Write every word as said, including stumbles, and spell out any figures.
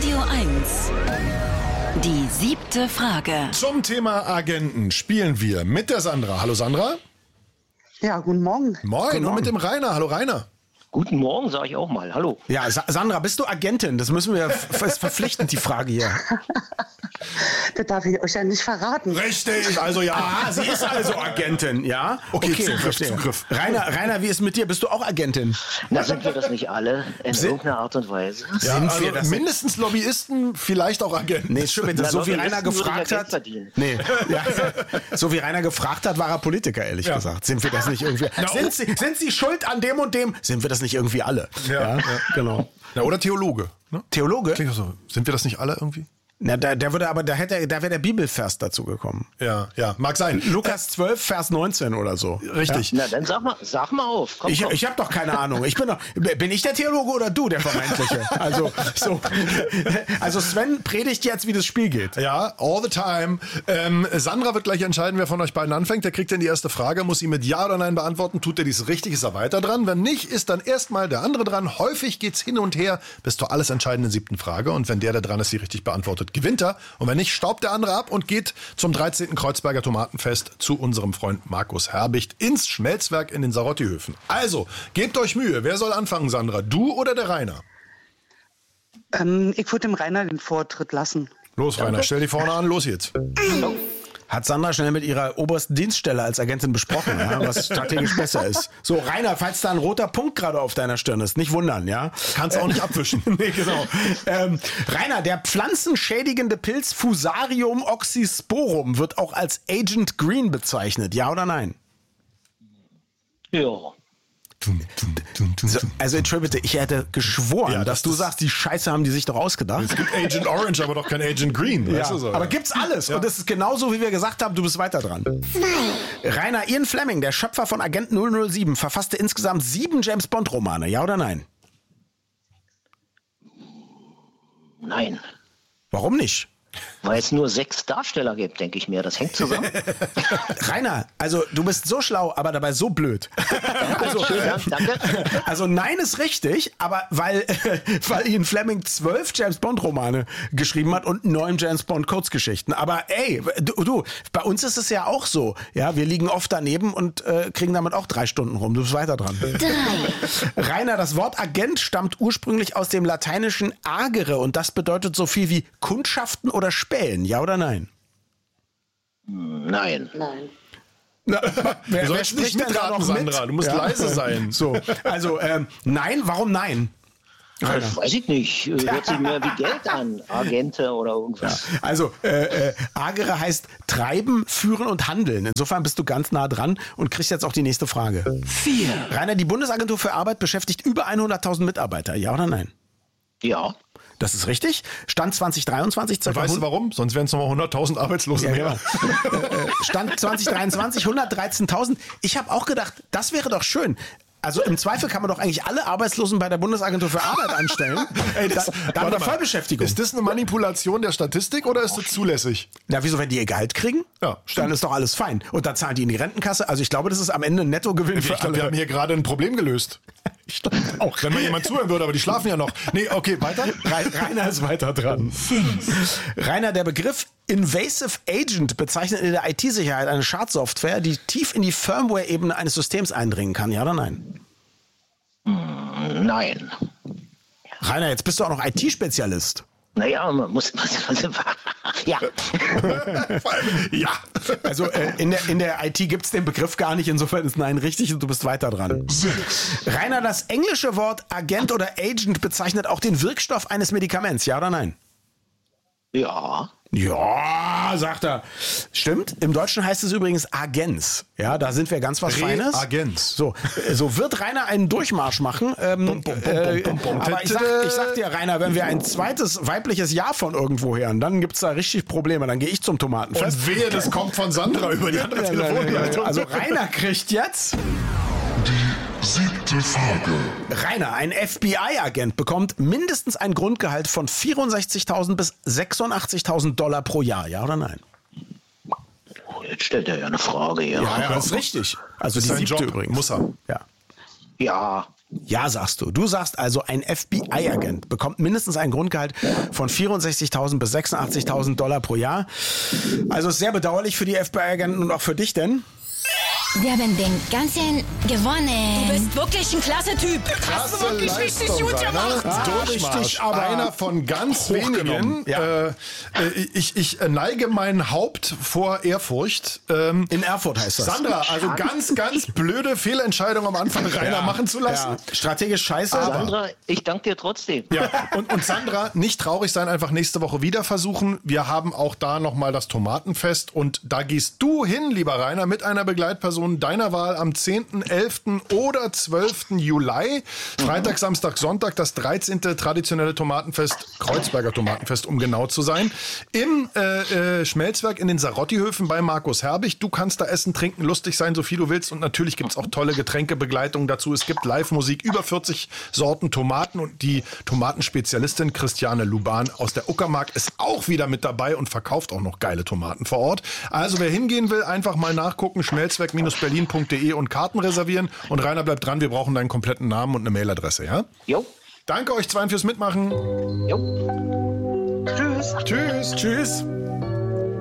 Radio eins. Die siebte Frage. Zum Thema Agenten spielen wir mit der Sandra. Hallo Sandra. Ja, guten Morgen. Moin, Guten und mit Morgen. dem Rainer. Hallo Rainer. Guten Morgen, sage ich auch mal. Hallo. Ja, Sa- Sandra, bist du Agentin? Das müssen wir, das ist verpflichtend, die Frage hier. Das darf ich euch ja nicht verraten. Richtig, also ja. Ah, sie ist also Agentin, ja? Okay, Zugriff, verstehe. Zugriff. Rainer, Rainer, wie ist mit dir? Bist du auch Agentin? Na, sind wir das nicht alle in Sind- irgendeiner Art und Weise? Ja, Sind also wir das? mindestens Lobbyisten, vielleicht auch Agenten. Nee, schon bitte. Na, So wie Lobbyisten Rainer würde ich ja gefragt Geld hat. verdienen. Nee, ja, so wie Rainer gefragt hat, war er Politiker, ehrlich Ja. gesagt. Sind wir das nicht irgendwie? Na, Sind oh. sie, sind sie schuld an dem und dem? Sind wir das nicht irgendwie alle? Ja, ja. genau. Na, oder Theologe. Ne? Theologe? Klingt doch so. Sind wir das nicht alle irgendwie? Na, da, da würde aber, da hätte, da wäre der Bibelvers dazu gekommen. Ja, ja, mag sein. Lukas zwölf, Vers neunzehn oder so. Richtig. Na, dann sag mal, sag mal auf. Komm, Ich, komm. ich habe doch keine Ahnung. Ich bin doch, bin ich der Theologe oder du der Vermeintliche? Also, so, also Sven predigt jetzt, wie das Spiel geht. Ja, all the time. Ähm, Sandra wird gleich entscheiden, wer von euch beiden anfängt. Der kriegt dann die erste Frage, muss sie mit Ja oder Nein beantworten. Tut er dies richtig, ist er weiter dran. Wenn nicht, ist dann erstmal der andere dran. Häufig geht's hin und her bis zur alles entscheidenden siebten Frage. Und wenn der, der dran ist, sie richtig beantwortet, gewinnt er. Und wenn nicht, staubt der andere ab und geht zum dreizehnten Kreuzberger Tomatenfest zu unserem Freund Markus Herbicht ins Schmelzwerk in den Sarotti-Höfen. Also, gebt euch Mühe. Wer soll anfangen, Sandra? Du oder der Rainer? Ähm, ich würde dem Rainer den Vortritt lassen. Los, Rainer, stell die vorne an. Los jetzt. Hat Sandra schnell mit ihrer obersten Dienststelle als Agentin besprochen, ja, was strategisch besser ist. So, Rainer, falls da ein roter Punkt gerade auf deiner Stirn ist, nicht wundern, ja? Kannst auch nicht abwischen. Nee, genau. Ähm, Rainer, der pflanzenschädigende Pilz Fusarium oxysporum wird auch als Agent Green bezeichnet, ja oder nein? Ja. So, also entschuldige bitte, ich hätte geschworen, Ja, dass das du ist- sagst, die Scheiße haben die sich doch ausgedacht. Es gibt Agent Orange, aber doch kein Agent Green. Ja, Weißt du so, aber ja. gibt's alles. Und das ist genauso, wie wir gesagt haben, du bist weiter dran. Rainer Ian Fleming, der Schöpfer von Agent null null sieben, verfasste insgesamt sieben James-Bond-Romane. Ja oder nein? Nein. Warum nicht? Weil es nur sechs Darsteller gibt, denke ich mir. Das hängt zusammen. Rainer, also du bist so schlau, aber dabei so blöd. Also, Vielen Dank, danke. also nein ist richtig, aber weil, weil Ian Fleming zwölf James-Bond-Romane geschrieben hat und neun James-Bond-Kurzgeschichten. Aber ey, du, du, bei uns ist es ja auch so. Ja, wir liegen oft daneben und äh, kriegen damit auch drei Stunden rum. Du bist weiter dran. Rainer, das Wort Agent stammt ursprünglich aus dem lateinischen agere und das bedeutet so viel wie kundschaften oder spähen. Ja oder nein? Nein. Nein. Na, wer, Du sollst nicht mitraten, Sandra. Du musst leise sein. So, also ähm, nein, warum nein? Das weiß ich nicht. Hört sich mehr wie Geld an. Agente oder irgendwas. Also äh, äh, agere heißt treiben, führen und handeln. Insofern bist du ganz nah dran und kriegst jetzt auch die nächste Frage. vier. Rainer, die Bundesagentur für Arbeit beschäftigt über hunderttausend Mitarbeiter. Ja oder nein? Ja. Das ist richtig. Stand zwanzig dreiundzwanzig. Und weißt du warum? Sonst wären es nochmal hunderttausend Arbeitslose Ja, mehr. genau. Äh, Stand zwanzig dreiundzwanzig hundertdreizehntausend. Ich habe auch gedacht, das wäre doch schön. Also im Zweifel kann man doch eigentlich alle Arbeitslosen bei der Bundesagentur für Arbeit anstellen. Ey, das, da haben Warte wir mal. Vollbeschäftigung. Ist das eine Manipulation der Statistik oder ist das zulässig? Na, wieso, wenn die ihr Gehalt kriegen? Ja, stimmt. Dann ist doch alles fein. Und dann zahlen die in die Rentenkasse. Also ich glaube, das ist am Ende ein Nettogewinn für Ich glaube, wir haben alle. hier gerade ein Problem gelöst. Ich glaube auch. Wenn mal jemand zuhören würde, aber die schlafen ja noch. Nee, okay, weiter. Re- Rainer ist weiter dran. Rainer, der Begriff Invasive Agent bezeichnet in der I T-Sicherheit eine Schadsoftware, die tief in die Firmware-Ebene eines Systems eindringen kann. Ja oder nein? Nein. Rainer, jetzt bist du auch noch I T-Spezialist. Naja, man muss. Ja. Ja. Also äh, in, der, in der I T gibt's den Begriff gar nicht, insofern ist Nein richtig und du bist weiter dran. Rainer, das englische Wort Agent oder Agent bezeichnet auch den Wirkstoff eines Medikaments, ja oder nein? Ja. Ja, sagt er. Stimmt. Im Deutschen heißt es übrigens Agens. Ja, da sind wir ganz was Feines. Reagens. So, äh, so wird Rainer einen Durchmarsch machen. Ähm, Bum, bum, bum, äh, bum, bum. aber ich sag, ich sag dir, Rainer, wenn wir ein zweites weibliches Ja von irgendwo hören, dann gibt's da richtig Probleme. Dann gehe ich zum Tomatenfest. Und wehe, das kommt von Sandra über die andere Ja, ja, ja, ja. Telefonleitung. Also Rainer kriegt jetzt... Siebte Frage. Rainer, ein F B I-Agent bekommt mindestens ein Grundgehalt von vierundsechzigtausend bis sechsundachtzigtausend Dollar pro Jahr, ja oder nein? Oh, jetzt stellt er ja eine Frage hier. Ja, das ist richtig. Also Das die ist sein siebte Job. übrigens. Muss er. Ja. Ja. Ja, sagst du. Du sagst also, ein F B I-Agent bekommt mindestens ein Grundgehalt von vierundsechzigtausend bis sechsundachtzigtausend Dollar pro Jahr. Also ist sehr bedauerlich für die F B I-Agenten und auch für dich, denn... Wir haben den ganzen gewonnen. Du bist wirklich ein klasse Typ. Hast du wirklich richtig gut gemacht. Ah, Durchmarsch. richtig, aber Einer von ganz hochgenommen. wenigen. Ja. Äh, ich, ich neige mein Haupt vor Ehrfurcht. Ähm, In Erfurt heißt das. Sandra, also ganz, ganz blöde Fehlentscheidung am Anfang Rainer Ja, machen zu lassen. Ja. Strategisch scheiße. aber Sandra, ich danke dir trotzdem. Ja, und, und Sandra, nicht traurig sein, einfach nächste Woche wieder versuchen. Wir haben auch da nochmal das Tomatenfest und da gehst du hin, lieber Rainer, mit einer Begleitperson deiner Wahl am zehnten, elften oder zwölften Juli. Freitag, Samstag, Sonntag, das dreizehnte traditionelle Tomatenfest, Kreuzberger Tomatenfest, um genau zu sein. Im äh, äh, Schmelzwerk in den Sarotti-Höfen bei Markus Herbig. Du kannst da essen, trinken, lustig sein, so viel du willst. Und natürlich gibt's auch tolle Getränkebegleitungen dazu. Es gibt Live-Musik, über vierzig Sorten Tomaten und die Tomatenspezialistin Christiane Luban aus der Uckermark ist auch wieder mit dabei und verkauft auch noch geile Tomaten vor Ort. Also wer hingehen will, einfach mal nachgucken, schmelzwerk berlin punkt de und Karten reservieren. Und Rainer, bleibt dran, wir brauchen deinen kompletten Namen und eine Mailadresse, ja? Jo, Danke euch zwei fürs Mitmachen. jo. Tschüss. Tschüss. Tschüss.